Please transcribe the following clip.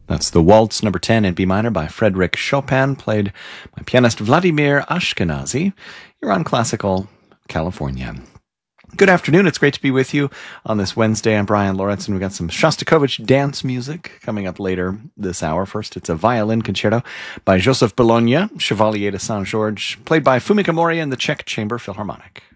That's the Waltz number 10 in B minor by Frédéric Chopin, played by pianist Vladimir Ashkenazy. You're on Classical California. Good afternoon. It's great to be with you on this Wednesday. I'm Brian Lawrence, and we've got some Shostakovich dance music coming up later this hour. First, it's a violin concerto by Joseph Bologna, Chevalier de Saint-Georges, played by Fumika Mori and the Czech Chamber Philharmonic.